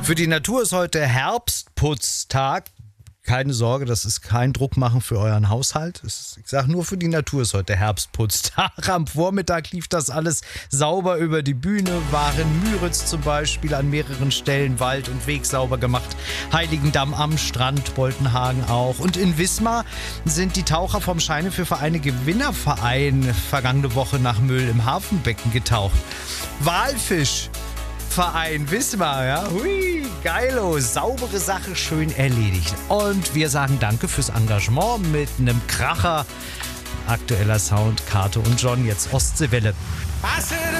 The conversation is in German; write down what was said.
Für die Natur ist heute Herbstputztag. Keine Sorge, das ist kein Druckmachen für euren Haushalt. Ich sage nur, für die Natur ist heute Herbstputztag. Am Vormittag lief das alles sauber über die Bühne. War in Müritz zum Beispiel an mehreren Stellen Wald und Weg sauber gemacht. Heiligendamm am Strand, Boltenhagen auch. Und in Wismar sind die Taucher vom Scheine für Vereine Gewinnerverein vergangene Woche nach Müll im Hafenbecken getaucht. Walfisch. Verein Wismar, ja. Hui, geilo, saubere Sache, schön erledigt. Und wir sagen danke fürs Engagement mit einem Kracher. Aktueller Sound, Kate und John, jetzt Ostseewelle.